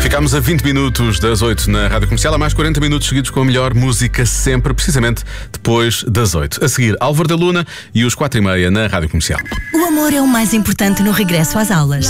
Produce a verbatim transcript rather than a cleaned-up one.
Ficámos a vinte minutos das oito na Rádio Comercial, há mais quarenta minutos seguidos com a melhor música sempre, precisamente depois das oito. A seguir, Álvaro da Luna e os quatro e meia na Rádio Comercial. O amor é o mais importante no regresso às aulas.